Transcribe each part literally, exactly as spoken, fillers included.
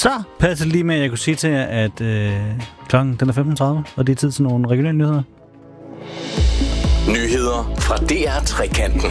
Så passer lige med, at jeg kunne sige til jer, at øh, klokken den er femten tredive, og det er tid til nogle regionale nyheder. Nyheder fra D R Trekanten.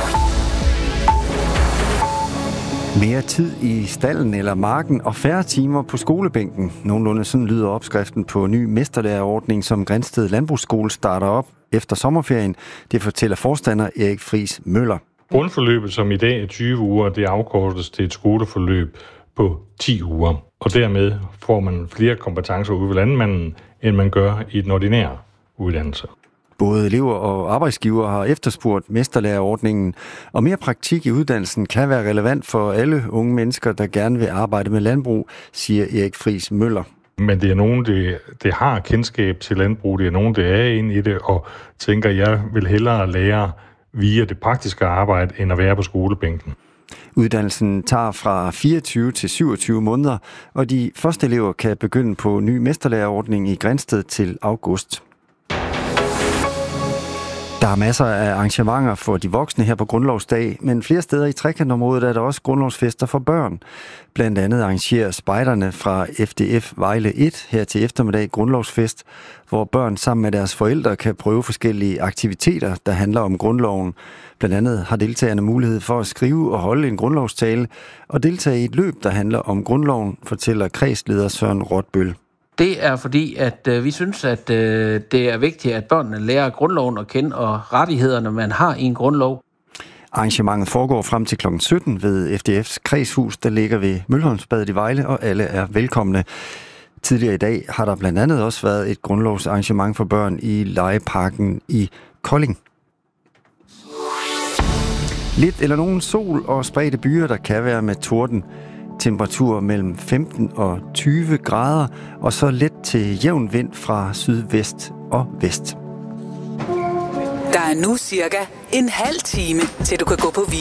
Mere tid i stallen eller marken og færre timer på skolebænken. Nogenlunde sådan lyder opskriften på ny mesterlærerordning, som Grindsted Landbrugsskole starter op efter sommerferien. Det fortæller forstander Erik Friis Møller. Grundforløbet, som i dag er tyve uger, det afkortes til et skoleforløb på ti uger. Og dermed får man flere kompetencer ude ved landmanden, end man gør i den ordinære uddannelse. Både elever og arbejdsgivere har efterspurgt mesterlærerordningen, og mere praktik i uddannelsen kan være relevant for alle unge mennesker, der gerne vil arbejde med landbrug, siger Erik Friis Møller. Men det er nogen, det, det har kendskab til landbrug, det er nogen, der er inde i det, og tænker, jeg vil hellere lære via det praktiske arbejde, end at være på skolebænken. Uddannelsen tager fra fireogtyve til syvogtyve måneder, og de første elever kan begynde på ny mesterlærerordning i Grindsted til august. Der er masser af arrangementer for de voksne her på Grundlovsdag, men flere steder i trekantområdet er der også grundlovsfester for børn. Blandt andet arrangerer spejderne fra F D F Vejle et her til eftermiddag grundlovsfest, hvor børn sammen med deres forældre kan prøve forskellige aktiviteter, der handler om grundloven. Blandt andet har deltagerne mulighed for at skrive og holde en grundlovstale og deltage i et løb, der handler om grundloven, fortæller kredsleder Søren Rotbøl. Det er fordi, at øh, vi synes, at øh, det er vigtigt, at børnene lærer grundloven at kende og rettighederne, man har i en grundlov. Arrangementet foregår frem til klokken sytten ved F D F's kredshus, der ligger ved Mølholmsbadet i Vejle, og alle er velkomne. Tidligere i dag har der blandt andet også været et grundlovsarrangement for børn i legeparken i Kolding. Lidt eller nogen sol og spredte byer, der kan være med torden. Temperatur mellem femten og tyve grader, og så let til jævn vind fra sydvest og vest. Der er nu cirka en halv time, til du kan gå på